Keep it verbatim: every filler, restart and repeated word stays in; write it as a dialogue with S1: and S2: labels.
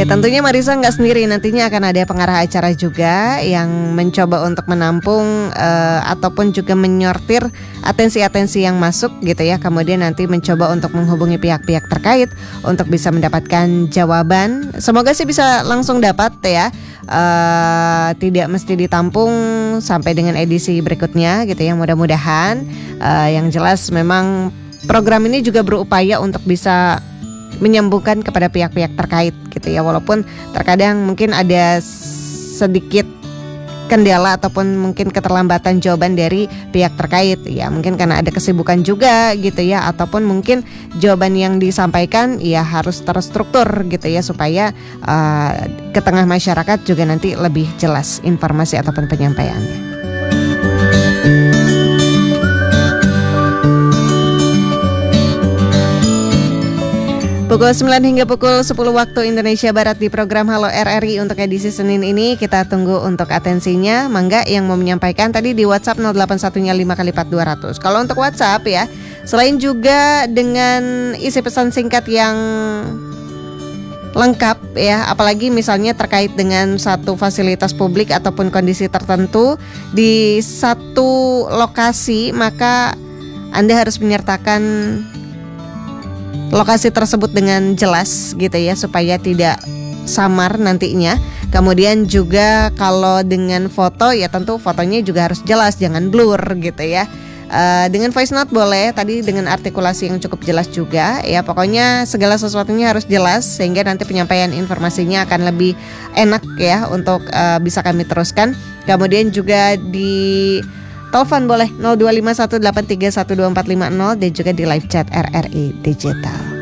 S1: tentunya Marisa nggak sendiri, nantinya akan ada pengarah acara juga yang mencoba untuk menampung uh, ataupun juga menyortir atensi-atensi yang masuk gitu ya. Kemudian nanti mencoba untuk menghubungi pihak-pihak terkait untuk bisa mendapatkan jawaban. Semoga sih bisa langsung dapat ya, uh, tidak mesti ditampung sampai dengan edisi berikutnya gitu ya. Mudah-mudahan uh, yang jelas memang program ini juga berupaya untuk bisa menyambungkan kepada pihak-pihak terkait gitu ya, walaupun terkadang mungkin ada sedikit kendala ataupun mungkin keterlambatan jawaban dari pihak terkait ya, mungkin karena ada kesibukan juga gitu ya, ataupun mungkin jawaban yang disampaikan ya harus terstruktur gitu ya, supaya uh, ke tengah masyarakat juga nanti lebih jelas informasi ataupun penyampaiannya. Pukul sembilan hingga pukul sepuluh waktu Indonesia Barat di program Halo R R I untuk edisi Senin ini. Kita tunggu untuk atensinya. Mangga yang mau menyampaikan tadi di WhatsApp nol delapan satunya lima kali empat dua ratus. Kalau untuk WhatsApp ya, selain juga dengan isi pesan singkat yang lengkap ya, apalagi misalnya terkait dengan satu fasilitas publik ataupun kondisi tertentu di satu lokasi, maka Anda harus menyertakan lokasi tersebut dengan jelas gitu ya, supaya tidak samar nantinya. Kemudian juga kalau dengan foto ya tentu fotonya juga harus jelas, jangan blur gitu ya. Uh, dengan voice note boleh, tadi dengan artikulasi yang cukup jelas juga ya. Pokoknya segala sesuatunya harus jelas sehingga nanti penyampaian informasinya akan lebih enak ya untuk uh, bisa kami teruskan. Kemudian juga di telepon boleh nol dua lima satu delapan tiga satu dua empat lima nol dan juga di live chat R R I Digital.